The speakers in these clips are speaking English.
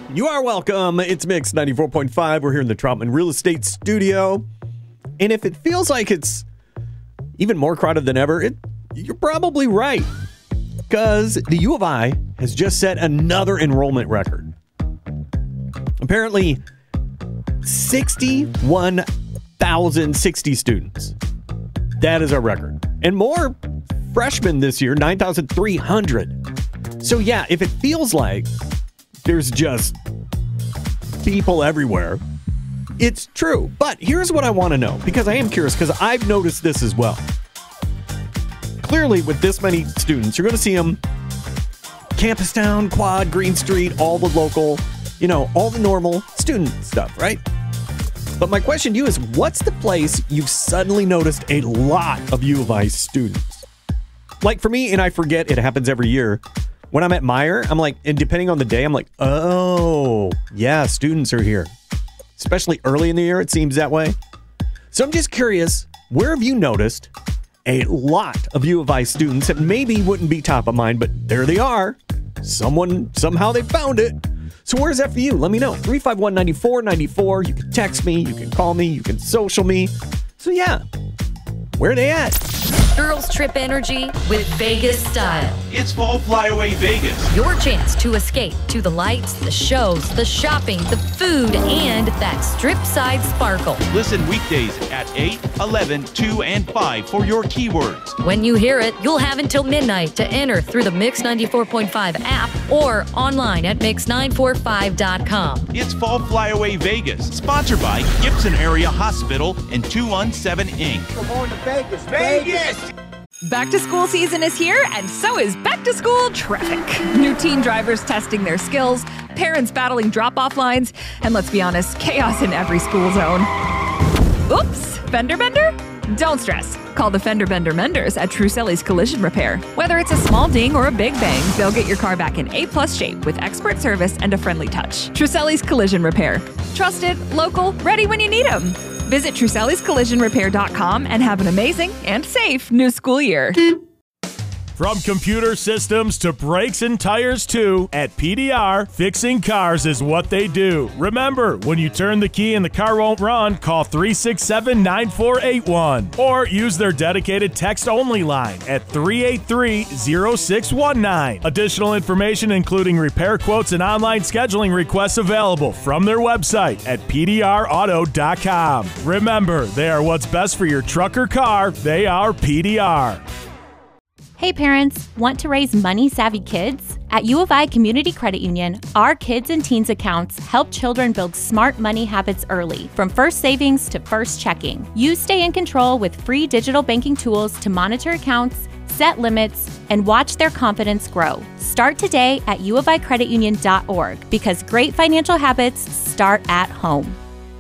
You are welcome. It's Mix 94.5. We're here in the Troutman Real Estate Studio. And if it feels like it's even more crowded than ever, you're probably right. Because the U of I has just set another enrollment record. Apparently, 61,060 students. That is our record. And more freshmen this year, 9,300. So yeah, if it feels like there's just people everywhere, it's true. But here's what I want to know, because I am curious, because I've noticed this as well. Clearly, with this many students, you're going to see them Campus Town, Quad, Green Street, all the local, all the normal student stuff, right? But my question to you is, what's the place you've suddenly noticed a lot of U of I students? Like for me, and I forget it happens every year, when I'm at Meijer, I'm like, and depending on the day, I'm like, oh, yeah, students are here. Especially early in the year, it seems that way. So I'm just curious, where have you noticed a lot of U of I students that maybe wouldn't be top of mind, but there they are. Somehow they found it. So where's that for you? Let me know. 351-9494. You can text me, you can call me, you can social me. So yeah, where are they at? Girls Trip Energy with Vegas Style. It's Fall Flyaway Vegas. Your chance to escape to the lights, the shows, the shopping, the food, and that strip-side sparkle. Listen weekdays at 8, 11, 2, and 5 for your keywords. When you hear it, you'll have until midnight to enter through the Mix 94.5 app or online at mix945.com. It's Fall Flyaway Vegas, sponsored by Gibson Area Hospital and 217 Inc. Come on to Vegas, Vegas! Back to school season is here, and so is back to school traffic. New teen drivers testing their skills, parents battling drop-off lines, and let's be honest, chaos in every school zone. Oops, fender bender? Don't stress. Call the Fender Bender Menders at Truselli's Collision Repair. Whether it's a small ding or a big bang, they'll get your car back in A+ shape with expert service and a friendly touch. Truselli's Collision Repair. Trusted, local, ready when you need them. Visit Truselli'sCollisionRepair.com and have an amazing and safe new school year. From computer systems to brakes and tires too, at PDR, fixing cars is what they do. Remember, when you turn the key and the car won't run, call 367-9481 or use their dedicated text-only line at 383-0619. Additional information including repair quotes and online scheduling requests available from their website at pdrauto.com. Remember, they are what's best for your truck or car. They are PDR. Hey parents, want to raise money-savvy kids? At U of I Community Credit Union, our kids and teens accounts help children build smart money habits early, from first savings to first checking. You stay in control with free digital banking tools to monitor accounts, set limits, and watch their confidence grow. Start today at uoficreditunion.org, because great financial habits start at home.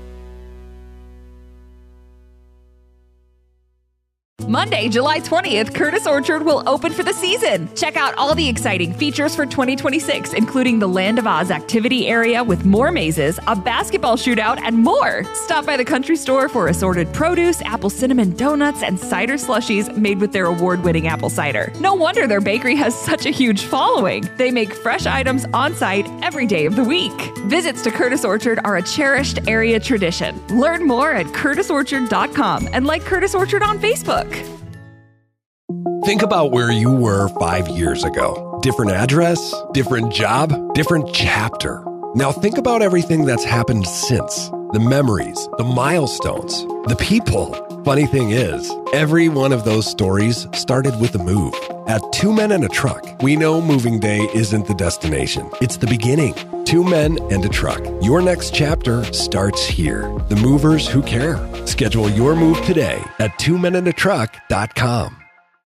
Monday, July 20th, Curtis Orchard will open for the season. Check out all the exciting features for 2026, including the Land of Oz activity area with more mazes, a basketball shootout, and more. Stop by the country store for assorted produce, apple cinnamon donuts, and cider slushies made with their award-winning apple cider. No wonder their bakery has such a huge following. They make fresh items on site every day of the week. Visits to Curtis Orchard are a cherished area tradition. Learn more at curtisorchard.com and like Curtis Orchard on Facebook. Think about where you were 5 years ago. Different address, different job, different chapter. Now think about everything that's happened since. The memories, the milestones, the people. Funny thing is, every one of those stories started with a move. At Two Men and a Truck, we know moving day isn't the destination. It's the beginning. 2 Men and a Truck. Your next chapter starts here. The movers who care. Schedule your move today at twomenandatruck.com.